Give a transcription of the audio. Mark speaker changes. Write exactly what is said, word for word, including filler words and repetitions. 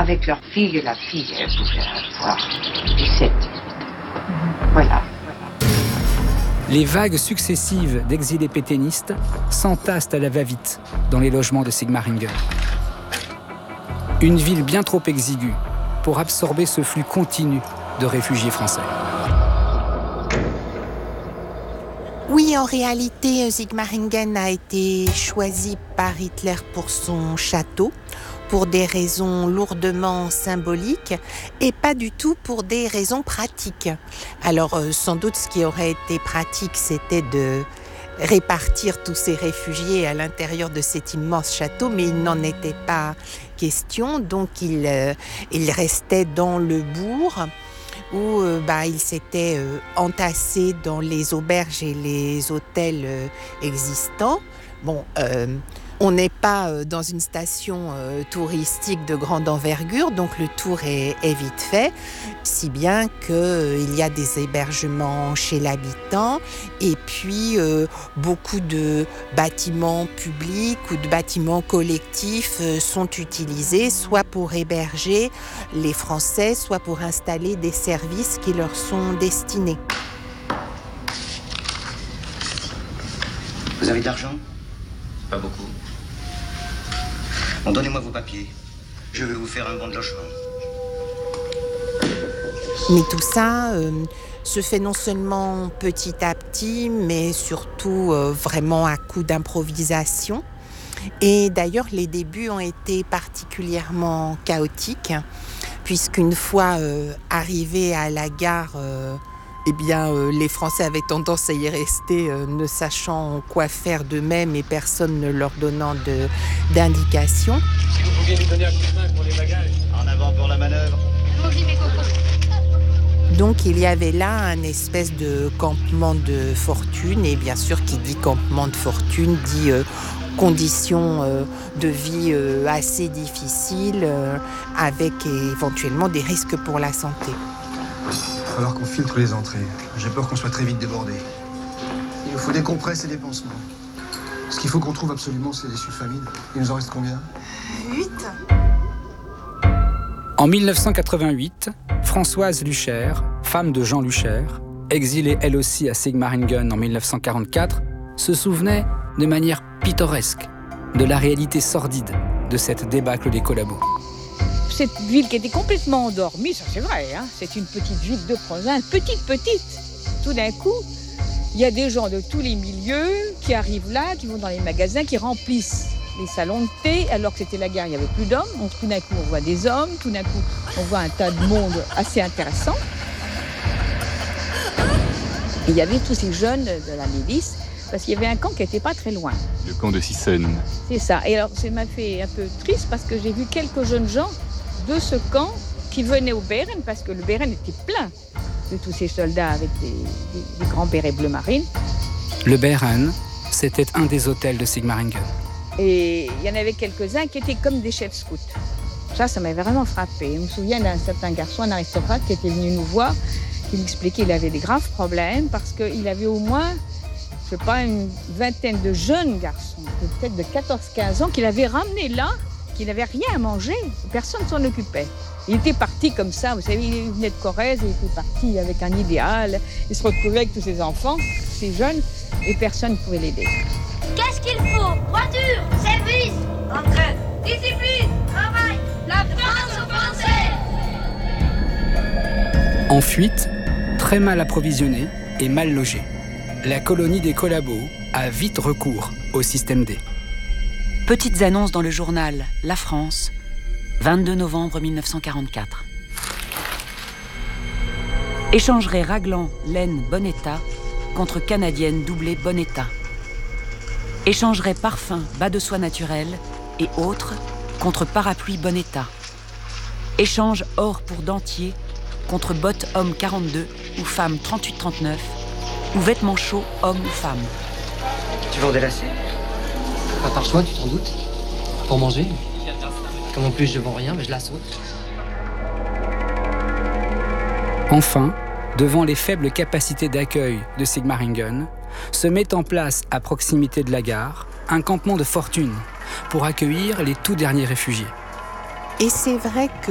Speaker 1: avec leur fille, et la fille, elle pouvait avoir dix-sept. Voilà.
Speaker 2: Les vagues successives d'exilés pétainistes s'entassent à la va-vite dans les logements de Sigmaringen. Une ville bien trop exiguë pour absorber ce flux continu de réfugiés français.
Speaker 3: Oui, en réalité, Sigmaringen a été choisi par Hitler pour son château, pour des raisons lourdement symboliques et pas du tout pour des raisons pratiques. Alors, euh, sans doute, ce qui aurait été pratique, c'était de répartir tous ces réfugiés à l'intérieur de cet immense château, mais il n'en était pas question, donc il, euh, il restait dans le bourg, où euh, bah, ils s'étaient euh, entassés dans les auberges et les hôtels euh, existants. Bon, euh, on n'est pas euh, dans une station euh, touristique de grande envergure, donc le tour est, est vite fait, si bien qu'il euh, y a des hébergements chez l'habitant et puis euh, beaucoup de bâtiments publics ou de bâtiments collectifs euh, sont utilisés, soit pour héberger les Français, soit pour installer des services qui leur sont destinés.
Speaker 4: Vous avez de l'argent ? Pas beaucoup. Bon, donnez-moi vos papiers. Je vais vous faire un bon de logement.
Speaker 3: Mais tout ça euh, se fait non seulement petit à petit, mais surtout euh, vraiment à coup d'improvisation. Et d'ailleurs, les débuts ont été particulièrement chaotiques, puisqu'une fois euh, arrivés à la gare, euh, eh bien, euh, les Français avaient tendance à y rester, euh, ne sachant quoi faire d'eux-mêmes et personne ne leur donnant de, d'indications.
Speaker 5: Si vous pouviez nous donner un coup de main pour les bagages.
Speaker 4: En avant pour la manœuvre.
Speaker 5: Allons-y, mes cocos.
Speaker 3: Donc il y avait là un espèce de campement de fortune, et bien sûr qui dit campement de fortune dit euh, conditions euh, de vie euh, assez difficiles, euh, avec éventuellement des risques pour la santé.
Speaker 6: Il va falloir qu'on filtre les entrées. J'ai peur qu'on soit très vite débordé. Il nous faut des compresses et des pansements. Ce qu'il faut qu'on trouve absolument, c'est des sulfamides. Il nous en reste combien ?
Speaker 3: Huit.
Speaker 2: En mille neuf cent quatre-vingt-huit, Françoise Lucher, femme de Jean Lucher, exilée elle aussi à Sigmaringen en mille neuf cent quarante-quatre, se souvenait de manière pittoresque de la réalité sordide de cette débâcle des collabos.
Speaker 7: Cette ville qui était complètement endormie, ça c'est vrai, hein, c'est une petite ville de province, petite, petite. Tout d'un coup, il y a des gens de tous les milieux qui arrivent là, qui vont dans les magasins, qui remplissent les salons de thé, alors que c'était la guerre, il n'y avait plus d'hommes. Donc, tout d'un coup, on voit des hommes, tout d'un coup, on voit un tas de monde assez intéressant. Et il y avait tous ces jeunes de la milice, parce qu'il y avait un camp qui n'était pas très loin.
Speaker 8: Le camp de Sissène.
Speaker 7: C'est ça. Et alors, ça m'a fait un peu triste, parce que j'ai vu quelques jeunes gens de ce camp qui venaient au Beren, parce que le Beren était plein de tous ces soldats avec des, des, des grands bérets bleu marine.
Speaker 2: Le Beren, c'était un des hôtels de Sigmaringen.
Speaker 7: Et il y en avait quelques-uns qui étaient comme des chefs scouts. Ça, ça m'avait vraiment frappé. Je me souviens d'un certain garçon, un aristocrate, qui était venu nous voir, qui m'expliquait qu'il avait des graves problèmes parce qu'il avait au moins, je ne sais pas, une vingtaine de jeunes garçons, peut-être de quatorze quinze ans, qu'il avait ramenés là, qu'il n'avait rien à manger. Personne ne s'en occupait. Il était parti comme ça, vous savez, il venait de Corrèze, il était parti avec un idéal, il se retrouvait avec tous ses enfants, ces jeunes, et personne ne pouvait l'aider.
Speaker 9: Qu'est-ce qu'il faut? Voiture, service, entraide, discipline, travail, la France aux Français.
Speaker 2: En fuite, très mal approvisionnée et mal logée, la colonie des collabos a vite recours au système D.
Speaker 10: Petites annonces dans le journal La France, vingt-deux novembre mille neuf cent quarante-quatre. Échangerait raglan, laine, bon état contre canadienne doublée bon état. Échangerait parfum, bas de soie naturel et autres contre parapluie bon état. Échange or pour dentier contre bottes homme quarante-deux ou femme trente-huit trente-neuf ou vêtements chauds homme ou femme.
Speaker 4: Tu vends des lacets?
Speaker 11: Pas par choix, tu t'en doutes. Pour manger. Comme en plus je vends rien, mais je la saute.
Speaker 2: Enfin, devant les faibles capacités d'accueil de Sigmaringen, se met en place à proximité de la gare un campement de fortune pour accueillir les tout derniers réfugiés.
Speaker 3: Et c'est vrai que